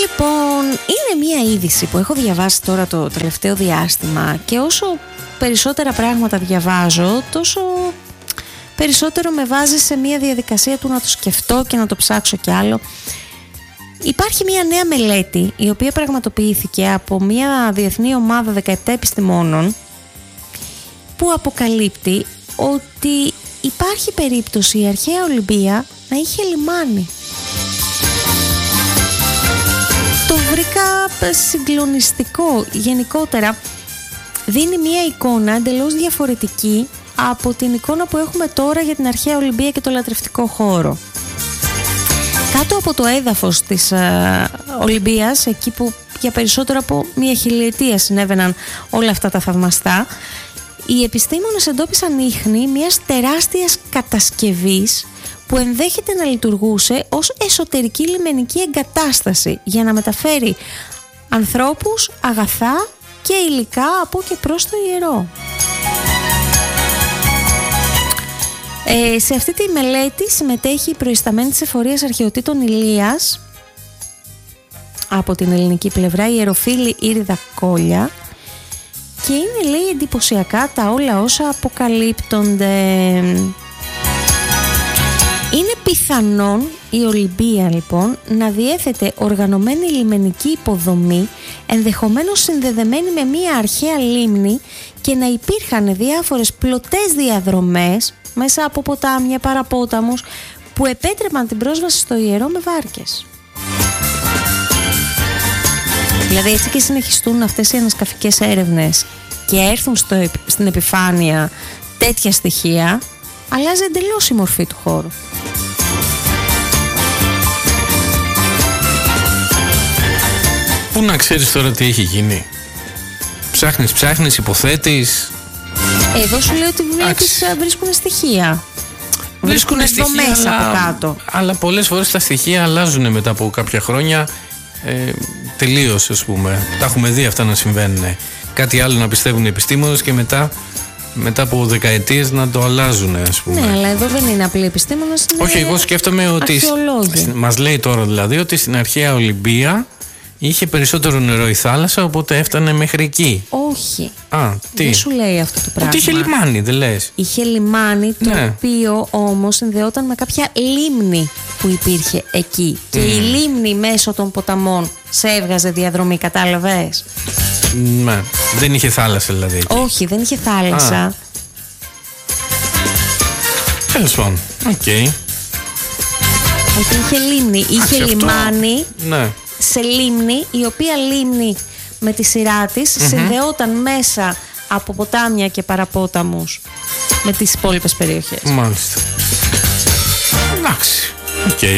Λοιπόν, είναι μία είδηση που έχω διαβάσει τώρα το τελευταίο διάστημα και όσο περισσότερα πράγματα διαβάζω, τόσο περισσότερο με βάζει σε μία διαδικασία του να το σκεφτώ και να το ψάξω κι άλλο. Υπάρχει μία νέα μελέτη η οποία πραγματοποιήθηκε από μία διεθνή ομάδα 17 επιστημόνων που αποκαλύπτει ότι υπάρχει περίπτωση η αρχαία Ολυμπία να είχε λιμάνι. Το βρήκα συγκλονιστικό. Γενικότερα δίνει μία εικόνα εντελώς διαφορετική από την εικόνα που έχουμε τώρα για την αρχαία Ολυμπία και το λατρευτικό χώρο. Κάτω από το έδαφος της Ολυμπίας, εκεί που για περισσότερο από μία χιλιετία συνέβαιναν όλα αυτά τα θαυμαστά, οι επιστήμονες εντόπισαν ίχνη μιας τεράστιας κατασκευής που ενδέχεται να λειτουργούσε ως εσωτερική λιμενική εγκατάσταση για να μεταφέρει ανθρώπους, αγαθά και υλικά από και προς το ιερό. Σε αυτή τη μελέτη συμμετέχει η προϊσταμένη της εφορίας αρχαιοτήτων Ηλίας από την ελληνική πλευρά, η ιεροφύλη Ήριδα Κόλια, και είναι, λέει, εντυπωσιακά τα όλα όσα αποκαλύπτονται. Είναι πιθανόν η Ολυμπία, λοιπόν, να διέθετε οργανωμένη λιμενική υποδομή, ενδεχομένως συνδεδεμένη με μία αρχαία λίμνη, και να υπήρχαν διάφορες πλωτές διαδρομές μέσα από ποτάμια, παραπόταμους, που επέτρεπαν την πρόσβαση στο ιερό με βάρκες. Δηλαδή, έτσι και συνεχιστούν αυτές οι ανασκαφικές έρευνες και έρθουν στην επιφάνεια τέτοια στοιχεία, αλλάζει εντελώς η μορφή του χώρου. Πού να ξέρεις τώρα τι έχει γίνει? Ψάχνεις, υποθέτεις. Εδώ σου λέω ότι βρίσκουν στοιχεία. Βρίσκουν στοιχεία από κάτω. Αλλά πολλές φορές τα στοιχεία αλλάζουν μετά από κάποια χρόνια τελείως, ας πούμε. Τα έχουμε δει αυτά να συμβαίνουν. Κάτι άλλο να πιστεύουν οι επιστήμονες και μετά από δεκαετίες να το αλλάζουν, ας πούμε. Ναι, αλλά εδώ δεν είναι απλοί επιστήμονες. Όχι, εγώ σκέφτομαι ότι μας λέει τώρα δηλαδή ότι στην αρχαία Ολυμπία είχε περισσότερο νερό η θάλασσα, οπότε έφτανε μέχρι εκεί. Όχι. Τι? Δεν σου λέει αυτό το πράγμα. Ότι είχε λιμάνι, δεν λες? Είχε λιμάνι, το οποίο όμως συνδεόταν με κάποια λίμνη που υπήρχε εκεί. Και η λίμνη μέσω των ποταμών σε έβγαζε διαδρομή, κατάλαβες? Ναι. Δεν είχε θάλασσα δηλαδή εκεί. Όχι, δεν είχε θάλασσα. Τέλος πάντων. Οκ. Ότι είχε λίμνη. Είχε λιμάνι. Ναι. Σε λίμνη, η οποία λίμνη με τη σειρά της συνδεόταν μέσα από ποτάμια και παραπόταμους με τις υπόλοιπες περιοχές. Μάλιστα. Εντάξει. Οκ.